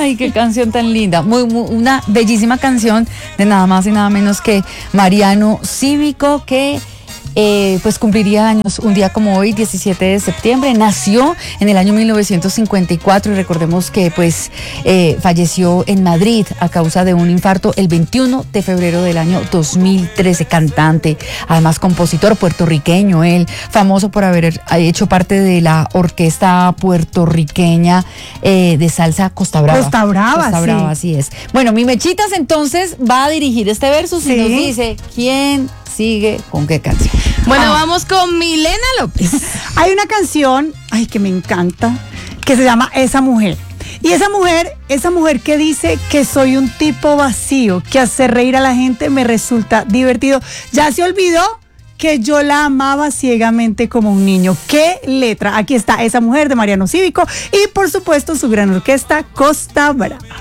Ay, qué canción tan linda. Una bellísima canción de nada más y nada menos que Mariano Cívico, que pues cumpliría años un día como hoy, 17 de septiembre. Nació en el año 1954 y recordemos que pues falleció en Madrid a causa de un infarto el 21 de febrero del año 2013. Cantante, además compositor puertorriqueño, él famoso por haber hecho parte de la orquesta puertorriqueña de salsa Costa Brava. Costa Brava, Costa sí. Brava, así es. Bueno, mi Mechitas entonces va a dirigir este versus y Sí. nos dice quién sigue con qué canción. Bueno, vamos con Milena López. Hay una canción, ay, que me encanta, que se llama Esa Mujer. Y esa mujer que dice que soy un tipo vacío, que hacer reír a la gente me resulta divertido. Ya se olvidó que yo la amaba ciegamente como un niño. ¡Qué letra! Aquí está Esa Mujer de Mariano Cívico y por supuesto su gran orquesta Costa Brava.